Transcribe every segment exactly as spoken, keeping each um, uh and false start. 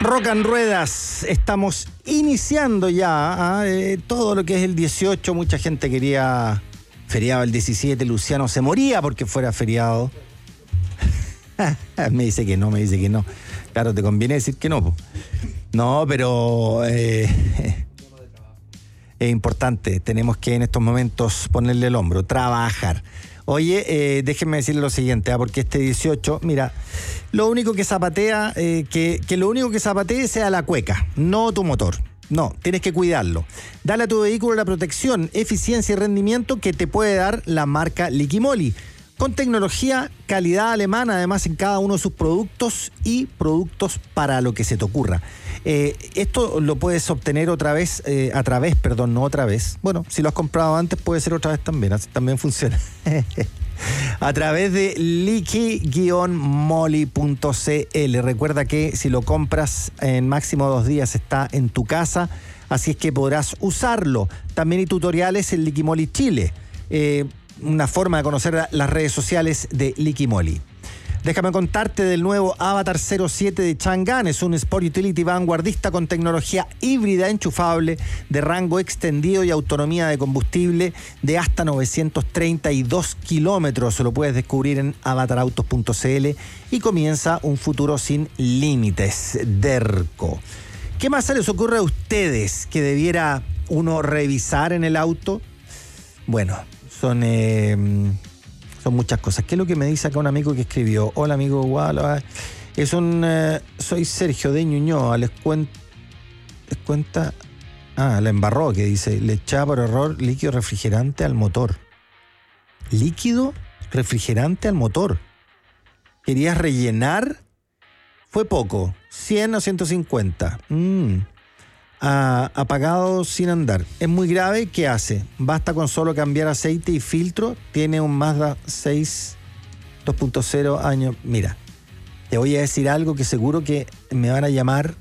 Rock and Ruedas, estamos iniciando ya eh, todo lo que es el dieciocho. Mucha gente quería feriado el diecisiete, Luciano se moría porque fuera feriado. Me dice que no, me dice que no. Claro, te conviene decir que no. Po. No, pero eh, es importante. Tenemos que en estos momentos ponerle el hombro, trabajar. Oye, eh, déjenme decirle lo siguiente, ¿eh? Porque este dieciocho, mira, lo único que zapatea, eh, que, que lo único que zapatee sea la cueca, no tu motor. No, tienes que cuidarlo. Dale a tu vehículo la protección, eficiencia y rendimiento que te puede dar la marca Liquimoli. Con tecnología, calidad alemana, además en cada uno de sus productos y productos para lo que se te ocurra. Eh, esto lo puedes obtener otra vez, eh, a través, perdón, no otra vez. Bueno, si lo has comprado antes puede ser otra vez también, así también funciona. A través de liqui guion moly punto c l. Recuerda que si lo compras en máximo dos días está en tu casa, así es que podrás usarlo. También hay tutoriales en Liquimoli Chile. Eh, una forma de conocer las redes sociales de Liquimoli. Déjame contarte del nuevo Avatar cero siete de Chang'an. Es un Sport Utility vanguardista con tecnología híbrida enchufable de rango extendido y autonomía de combustible de hasta novecientos treinta y dos kilómetros. Lo puedes descubrir en avatar autos punto c l y comienza un futuro sin límites. Derco. ¿Qué más se les ocurre a ustedes que debiera uno revisar en el auto? Bueno, son... Eh, Son muchas cosas. ¿Qué es lo que me dice acá un amigo que escribió? Hola, amigo Gualo. Es un... Eh, soy Sergio de Ñuñoa. Les, cuen, les cuenta... Ah, la embarró, que dice... Le echaba por error líquido refrigerante al motor. Líquido refrigerante al motor. ¿Querías rellenar? Fue poco. cien o ciento cincuenta. Mmm. Ah, apagado sin andar. Es muy grave, ¿qué hace? Basta con solo cambiar aceite y filtro. Tiene un Mazda seis dos punto cero años. Mira, te voy a decir algo que seguro que me van a llamar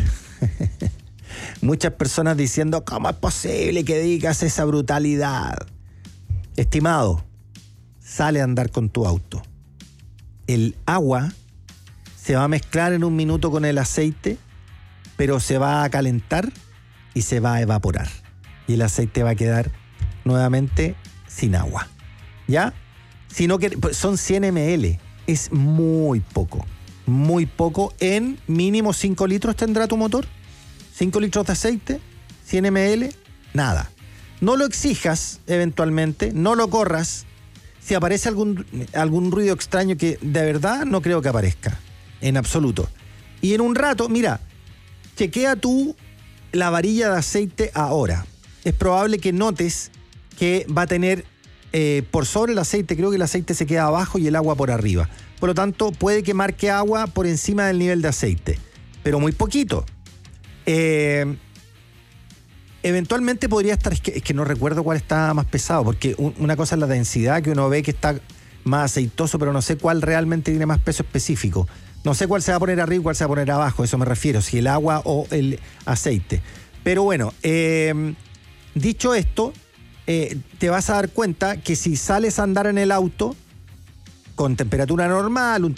muchas personas diciendo, ¿cómo es posible que digas esa brutalidad? Estimado, sale a andar con tu auto. El agua se va a mezclar en un minuto con el aceite, pero se va a calentar y se va a evaporar. Y el aceite va a quedar nuevamente sin agua. ¿Ya? Sino que son cien mililitros. Es muy poco. Muy poco. En mínimo cinco litros tendrá tu motor. cinco litros de aceite, cien mililitros, nada. No lo exijas eventualmente, no lo corras. Si aparece algún, algún ruido extraño, que de verdad no creo que aparezca. En absoluto. Y en un rato, mira... Chequea tú la varilla de aceite ahora. Es probable que notes que va a tener eh, por sobre el aceite, creo que el aceite se queda abajo y el agua por arriba. Por lo tanto, puede que marque agua por encima del nivel de aceite, pero muy poquito. Eh, eventualmente podría estar, es que, es que no recuerdo cuál está más pesado, porque un, una cosa es la densidad, que uno ve que está más aceitoso, pero no sé cuál realmente tiene más peso específico. No sé cuál se va a poner arriba y cuál se va a poner abajo, eso me refiero, si el agua o el aceite. Pero bueno, eh, dicho esto, eh, te vas a dar cuenta que si sales a andar en el auto con temperatura normal, un